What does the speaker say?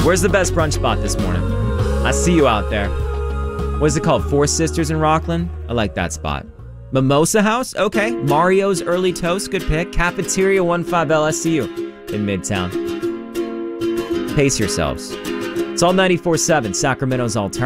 Where's the best brunch spot this morning? I see you out there. What is it called? Four Sisters in Rockland? I like that spot. Mimosa House? Okay. Mario's Early Toast, good pick. Cafeteria 15L, I see you in Midtown. Pace yourselves. It's all 94.7, Sacramento's alternative.